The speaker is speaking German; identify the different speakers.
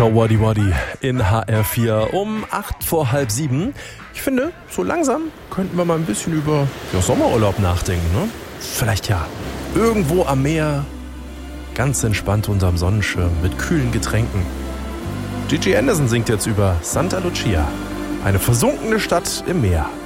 Speaker 1: Show Wadi Wadi in HR4 um 7:08. Ich finde, so langsam könnten wir mal ein bisschen über Sommerurlaub nachdenken, ne? Vielleicht ja irgendwo am Meer, ganz entspannt unterm Sonnenschirm mit kühlen Getränken. Gigi Anderson singt jetzt über Santa Lucia, eine versunkene Stadt im Meer.